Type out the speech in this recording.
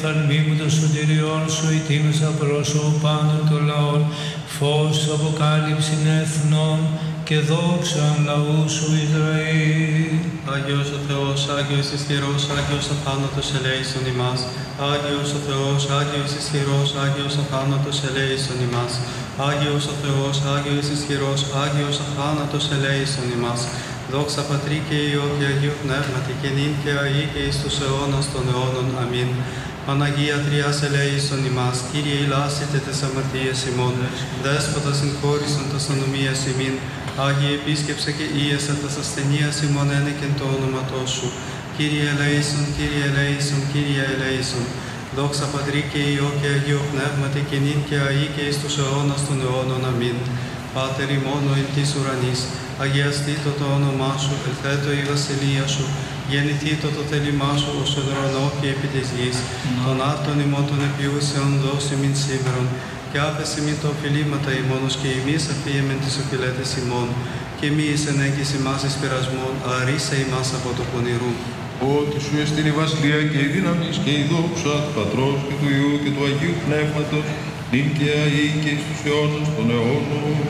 Θαλμίμου των σωτηριών σου, ητήμεσα πρόσωπο πάντων των λαών, φως αποκάλυψην εθνών και δόξαν λαού σου Ισραήλ. Άγιος ο Θεός, Άγιος ισχυρός, Άγιος αθάνατος ελέησον ημάς. Άγιος ο Θεός, Άγιος ισχυρός, Άγιος αθάνατος ελέησον ημάς. Άγιος ο Θεός, Άγιος ισχυρός, Άγιος αθάνατος ελέησον ημάς. Δόξα Πατρί και Υιό και Αγίου Πνεύματι και νυν και αεί και εις τους αιώνας των αιώνων. Αμήν. Παναγία Τριάς ελέησον ημάς, Κύριε ηλάσετε τες αμαρτίες ημών, Δέσποτα συγχώρησον τας ανομίας ημίν, Άγιε επίσκεψε και ίεσα τας ασθενείας ημών ένεκεν το όνοματό σου. Κύριε ελέησον, Κύριε ελέησον, Κύριε ελέησον. Δόξα Πατρί και Υιό και Αγίου Πνεύματι και νυν και αεί και εις τους αιώνας των αιώνων. Αμήν. Πάτερ ημών ο εν της ουρανής, αγιαστήτω το όνομά σου, ελθέτω η βασιλεία σου, γεννηθήτω το θέλημά σου ως ουρανό και επί της γης. Των άρτων ημών των επιούσεων δώσει μην σήμερον, και άπεση μην τα οφειλήματα ημώνος και ημείς αφίεμεν τις οφειλέτες ημών, και μη εις ενέγκης ημάς εις πειρασμών, αρίσα ημάς από το πονηρού. Ότι σου εστίν η βασιλεία και η δύναμη και η δόξα του Πατρός και του Υιού και του Αγίου Πνεύματος, νυν και αεί και εις τους αιώνας των αιώνων.